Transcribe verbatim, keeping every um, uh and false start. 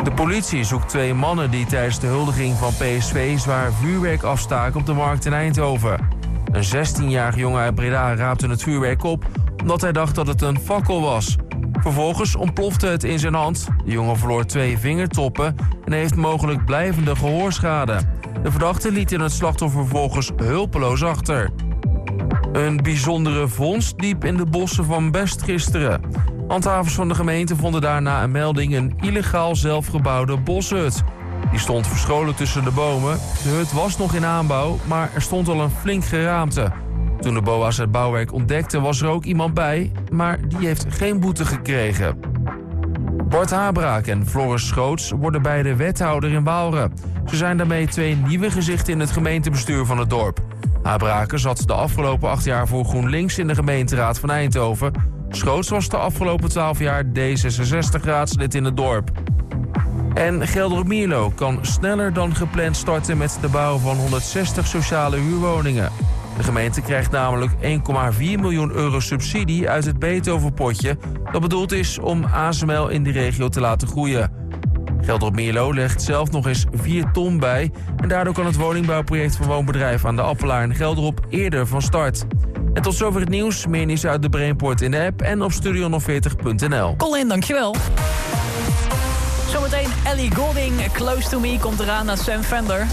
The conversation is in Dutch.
De politie zoekt twee mannen die tijdens de huldiging van P S V zwaar vuurwerk afstaken op de markt in Eindhoven. Een zestienjarige jongen uit Breda raapte het vuurwerk op omdat hij dacht dat het een fakkel was. Vervolgens ontplofte het in zijn hand. De jongen verloor twee vingertoppen en heeft mogelijk blijvende gehoorschade. De verdachte liet in het slachtoffer vervolgens hulpeloos achter. Een bijzondere vondst diep in de bossen van Best gisteren. Handhavers van de gemeente vonden daarna een melding een illegaal zelfgebouwde boshut. Die stond verscholen tussen de bomen. De hut was nog in aanbouw, maar er stond al een flink geraamte. Toen de B O A's het bouwwerk ontdekten was er ook iemand bij, maar die heeft geen boete gekregen. Bart Habraak en Floris Schoots worden beide wethouder in Waalre. Ze zijn daarmee twee nieuwe gezichten in het gemeentebestuur van het dorp. Habrake zat de afgelopen acht jaar voor GroenLinks in de gemeenteraad van Eindhoven. Schoots was de afgelopen twaalf jaar D zesenzestig-raadslid in het dorp. En Gelderop-Mierlo kan sneller dan gepland starten met de bouw van honderdzestig sociale huurwoningen. De gemeente krijgt namelijk één komma vier miljoen euro subsidie uit het Beethovenpotje. Dat bedoeld is om A S M L in die regio te laten groeien. Gelderop-Mierlo legt zelf nog eens vier ton bij. En daardoor kan het woningbouwproject van woonbedrijf aan de Appelaar in Gelderop eerder van start. En tot zover het nieuws. Meer nieuws uit de Brainport in de app en op studio nul veertig punt n l. Colin, dankjewel. Zometeen Ellie Goulding, Close to Me, komt eraan naar Sam Fender.